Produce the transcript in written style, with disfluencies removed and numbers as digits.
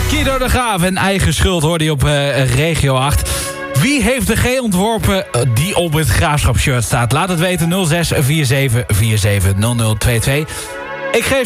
Guido de Graaf en Eigen Schuld hoorde je op Regio 8. Wie heeft de G ontworpen die op het Graafschap-shirt staat? Laat het weten, 06 47 47 0022. Ik geef